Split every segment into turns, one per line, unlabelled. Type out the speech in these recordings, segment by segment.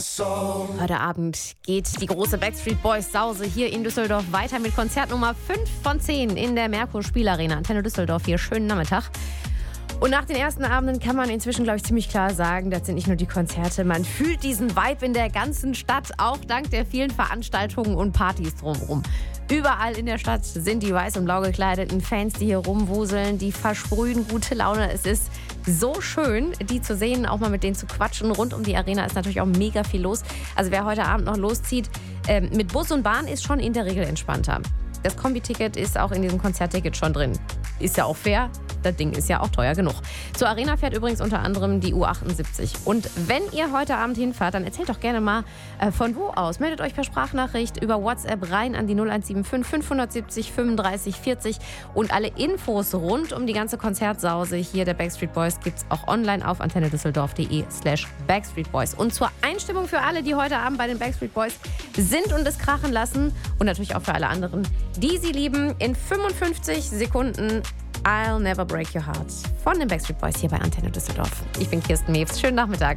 Heute Abend geht die große Backstreet Boys Sause hier in Düsseldorf weiter mit Konzert Nummer 5 von 10 in der Merkur Spielarena. Antenne Düsseldorf hier, schönen Nachmittag. Und nach den ersten Abenden kann man inzwischen, glaube ich, ziemlich klar sagen, das sind nicht nur die Konzerte, man fühlt diesen Vibe in der ganzen Stadt, auch dank der vielen Veranstaltungen und Partys drumherum. Überall in der Stadt sind die weiß und blau gekleideten Fans, die hier rumwuseln, die versprühen gute Laune. Es ist so schön, die zu sehen, auch mal mit denen zu quatschen. Rund um die Arena ist natürlich auch mega viel los. Also wer heute Abend noch loszieht, mit Bus und Bahn ist schon in der Regel entspannter. Das Kombi-Ticket ist auch in diesem Konzertticket schon drin. Ist ja auch fair. Das Ding ist ja auch teuer genug. Zur Arena fährt übrigens unter anderem die U78. Und wenn ihr heute Abend hinfahrt, dann erzählt doch gerne mal von wo aus. Meldet euch per Sprachnachricht über WhatsApp rein an die 0175 570 35 40. Und alle Infos rund um die ganze Konzertsause hier der Backstreet Boys gibt's auch online auf antennedüsseldorf.de/Backstreet Boys. Und zur Einstimmung für alle, die heute Abend bei den Backstreet Boys sind und es krachen lassen und natürlich auch für alle anderen, die sie lieben, in 55 Sekunden I'll Never Break Your Heart von den Backstreet Boys hier bei Antenne Düsseldorf. Ich bin Kirsten Mews. Schönen Nachmittag.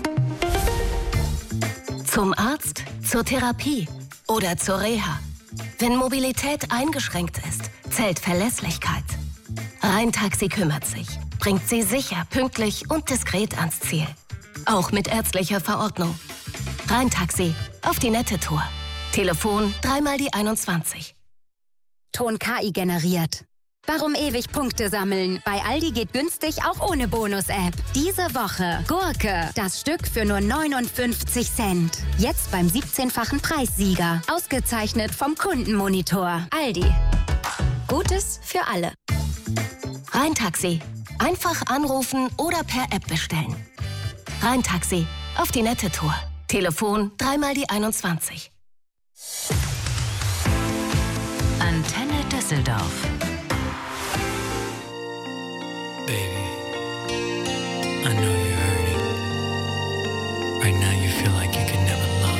Zum Arzt, zur Therapie oder zur Reha. Wenn Mobilität eingeschränkt ist, zählt Verlässlichkeit. Rhein-Taxi kümmert sich, bringt Sie sicher, pünktlich und diskret ans Ziel. Auch mit ärztlicher Verordnung. Rhein-Taxi, auf die nette Tour. Telefon 3x21.
Ton KI generiert. Warum ewig Punkte sammeln? Bei Aldi geht günstig auch ohne Bonus-App. Diese Woche Gurke, das Stück für nur 59 Cent. Jetzt beim 17-fachen Preissieger. Ausgezeichnet vom Kundenmonitor. Aldi. Gutes für alle.
Rhein-Taxi. Einfach anrufen oder per App bestellen. Rhein-Taxi, auf die nette Tour. Telefon 3x21.
Antenne Düsseldorf.
Baby, I know you're hurting. Right now